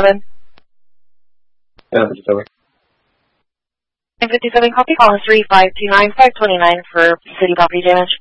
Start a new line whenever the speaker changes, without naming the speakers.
957.
957.
957, copy. Call history 529-529 for city property damage.